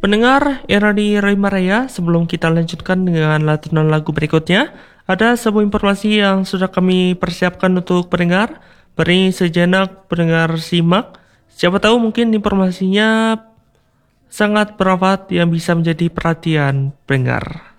Pendengar era di Rima Raya, sebelum kita lanjutkan dengan lantunan lagu berikutnya, ada sebuah informasi yang sudah kami persiapkan untuk pendengar. Beri sejenak pendengar simak. Siapa tahu mungkin informasinya sangat bermanfaat yang bisa menjadi perhatian pendengar.